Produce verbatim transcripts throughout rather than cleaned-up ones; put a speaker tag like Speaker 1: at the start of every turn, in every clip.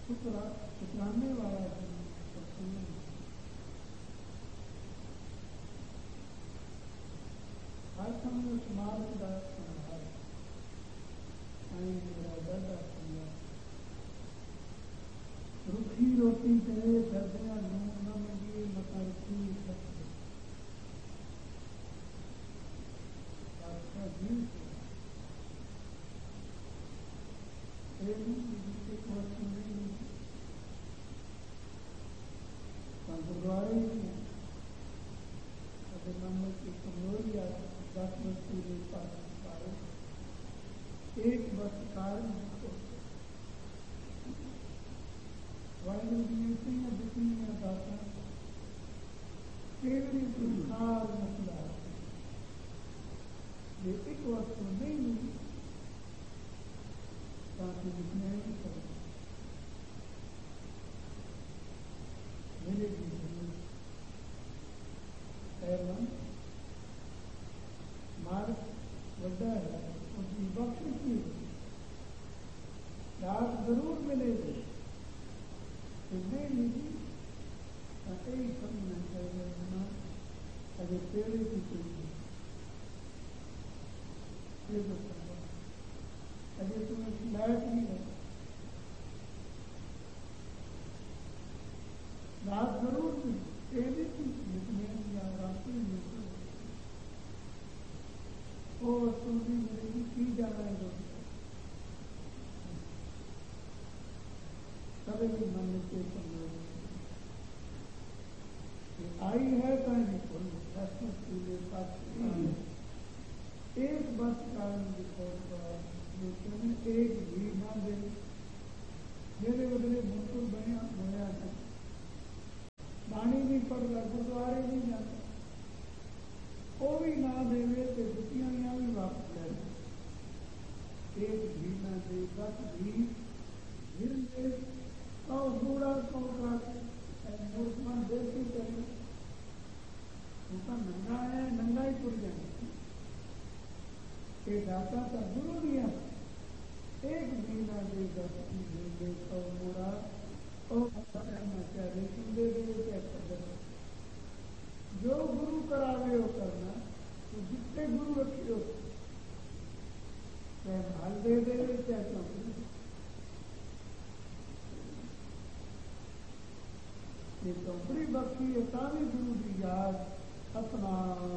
Speaker 1: शुक्रा शुक्राने वाला सत्संग हर समय उस मार्ग का संभाल आई मेरा दादा संगा रुखी रोटी दे दर्दियां नून न लगी मता रुखी सकते आपका जीव एक वस्तु नहीं गुरुद्वारे अगर मन की कमजोरी आ दस वस्तु नहीं पाए एक बस कारण वायु की दुखी दाता केवली सुधार मसला ये एक वस्तु नहीं मिली ताकि जिसने नहीं करें मेरे जीवन एवं मार्ग वड्डा है उसकी बख्शिश की दास जरूर मिलेगी नहीं मिली एक समझना चाहिए अगर तेरे की चीज अगर तुम्हें लायक नहीं है दास जरूर मिली तेरे की जितने या रास्ते में वो वस्तु भी मिलेगी की जा रहा है कभी भी मन के समझ आई है कहीं खोल एक बस कारण लेकिन एक भी ना दे मेरे बदले मुझको बया बोया था बाणी नहीं पढ़ रहा गुरुद्वारे नहीं जाता वो भी ना देवे तो दुखियां भी वापस ले एक भी ना दे दस भी गिर दे सौ बूढ़ा सौ मूर्खमान देखी करे उनका नंगा है नंगा ही पुर जाए दाता का गुरु दिया एक भी ना दे दस भी दे सौ बूढ़ा दे दे क्या कर जो गुरु करावे हो करना तो जितने गुरु रखे हो चाहे माल दे दे चाहे चौकी ये चौपड़ी बख्शी है तावी गुरु की याद अपना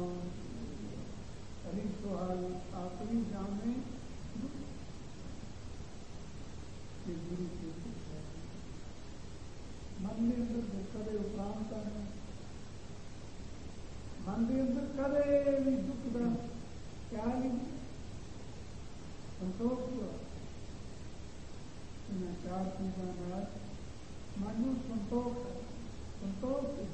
Speaker 1: हरी सुहाल आखिरी जामे ये गुरु के मन के अंदर करे उपराम का मन के अंदर करे भी दुख का क्या नहीं संतोष हुआ चार चीजा मनु संतोष संतोष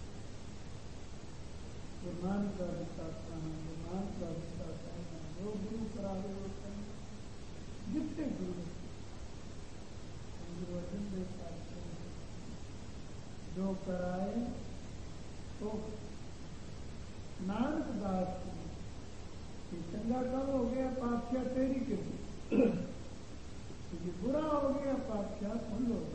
Speaker 1: गुरमान का विश्वास करना गुरमान का विश्वास करना जो गुरु करावे होते हैं जितने गुरु गुरु अर्जुन देव जो कराए तो नानक दास की चंगा कम हो गया पातशाह तेरी के क्योंकि बुरा हो गया पातशाह सुन लो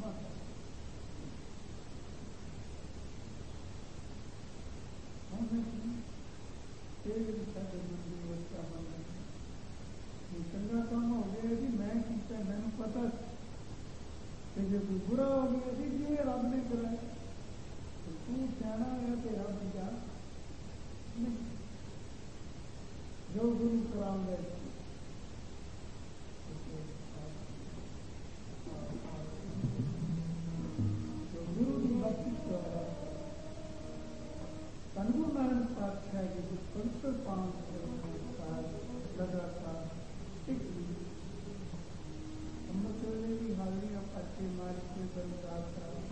Speaker 1: चंगा काम हो गया जी मैं किया मैंने पता कि जो कोई बुरा हो गया जी ये रब ने कराया तो तू सियाना है तो रब जा जो गुरु कराऊंगा जो गुरु की भक्ति द्वारा तनु नारायण पातशाह के जो पवित्र पांच लगातार हमने भी हालिया पट्टे मार के बलिदान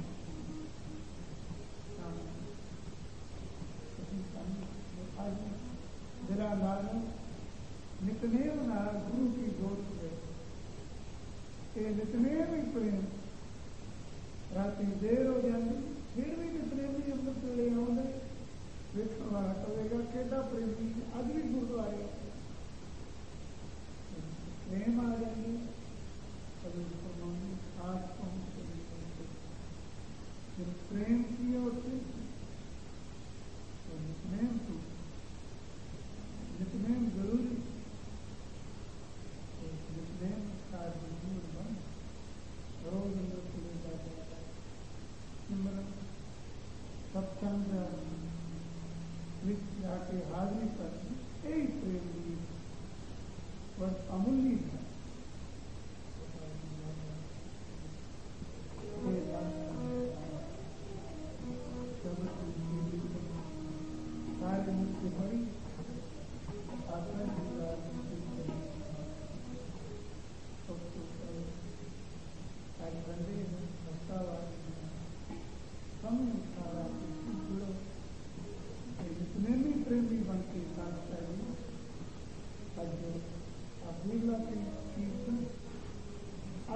Speaker 1: जरा नाल नितनेम नाल गुरु की गोद है नितनेम ही प्रेम रात देर हो जाती फिर भी नितनेम ही अमृत वेले आउंदे वेखण वाला कहेगा केड़ा प्रेमी अज भी गुरुद्वारे प्रेम आ जाएंगे कभी आज पहुंचे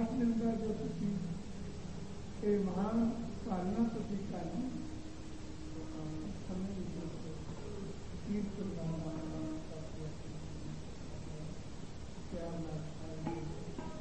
Speaker 1: ਪਾਠ ਦੇ ਅੰਦਰ ਜੋ ਤੁਸੀਂ ਇਹ ਮਹਾਨ ਧਾਰਨਾ ਤੁਸੀਂ ਕਰਨਾ ਸਮੇਂ ਵਿੱਚ ਕੀਰਤ ਕਰਨਾ